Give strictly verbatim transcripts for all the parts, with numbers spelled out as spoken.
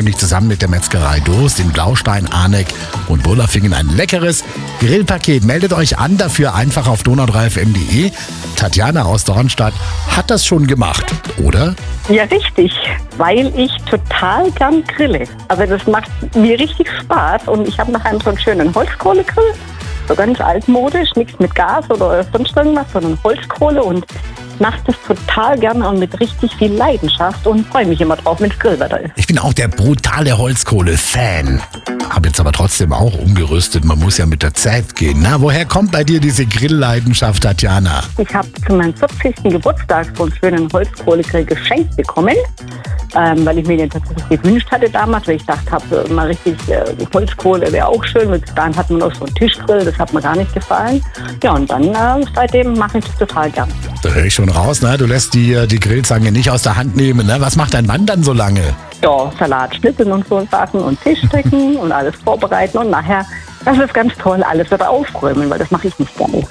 angekündigt, zusammen mit der Metzgerei Durst in Blaustein, Arneck und Burlafingen ein leckeres Grillpaket. Meldet euch an, dafür einfach auf donau drei f m punkt d e. Tatjana aus Dornstadt hat das schon gemacht, oder? Ja, richtig, weil ich total gern grille. Also das macht mir richtig Spaß und ich habe noch einen so einen schönen Holzkohlegrill, so ganz altmodisch, nichts mit Gas oder sonst irgendwas, sondern Holzkohle, und mache das total gerne und mit richtig viel Leidenschaft und freue mich immer drauf, wenn es Grillwetter ist. Ich bin auch der brutale Holzkohle-Fan. Habe jetzt aber trotzdem auch umgerüstet. Man muss ja mit der Zeit gehen. Na, woher kommt bei dir diese Grillleidenschaft, Tatjana? Ich habe zu meinem vierzigsten Geburtstag so einen schönen Holzkohlegrill geschenkt bekommen, ähm, weil ich mir den tatsächlich gewünscht hatte damals, weil ich dachte, habe mal richtig äh, Holzkohle wäre auch schön. Bis dahin hat man auch so einen Tischgrill, das hat mir gar nicht gefallen. Ja, und dann äh, seitdem mache ich das total gern. Da höre ich schon raus, ne? Du lässt die, die Grillzange nicht aus der Hand nehmen. Ne? Was macht dein Mann dann so lange? Ja, Salat schnippeln und so Sachen und Tisch decken und alles vorbereiten und nachher, das ist ganz toll, alles wieder aufräumen, weil das mache ich nicht gerne.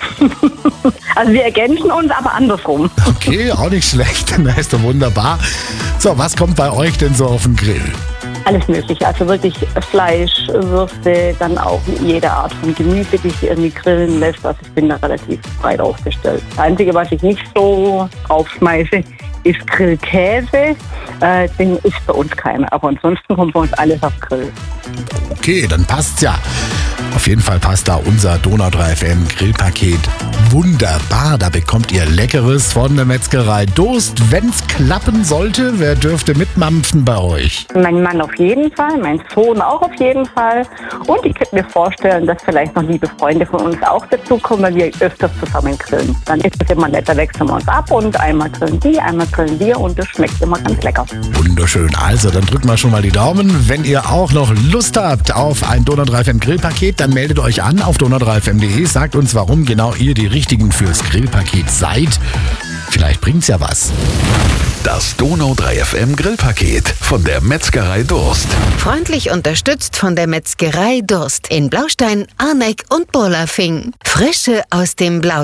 Also wir ergänzen uns, aber andersrum. Okay, auch nicht schlecht, das ist doch wunderbar. So, was kommt bei euch denn so auf den Grill? Alles Mögliche, also wirklich Fleisch, Würste, dann auch jede Art von Gemüse, die sich irgendwie grillen lässt. Also ich bin da relativ breit aufgestellt. Das Einzige, was ich nicht so draufschmeiße, ist Grillkäse. Äh, den ist bei uns keiner, aber ansonsten kommt bei uns alles auf Grill. Okay, dann passt's ja. Auf jeden Fall passt da unser Donau drei F M Grillpaket wunderbar. Da bekommt ihr Leckeres von der Metzgerei Durst. Wenn's klappen sollte, wer dürfte mitmampfen bei euch? Mein Mann auf jeden Fall, mein Sohn auch auf jeden Fall. Und ich könnte mir vorstellen, dass vielleicht noch liebe Freunde von uns auch dazukommen, weil wir öfters zusammen grillen. Dann ist es immer nett, da wechseln wir uns ab und einmal grillen die, einmal grillen wir und das schmeckt immer ganz lecker. Wunderschön. Also, dann drücken wir schon mal die Daumen. Wenn ihr auch noch Lust habt auf ein Donau drei F M Grillpaket, dann meldet euch an auf donau drei f m punkt d e. Sagt uns, warum genau ihr die Richtigen fürs Grillpaket seid. Vielleicht bringt's ja was. Das Donau drei F M Grillpaket von der Metzgerei Durst. Freundlich unterstützt von der Metzgerei Durst in Blaustein, Arneck und Burlafing. Frische aus dem Blau.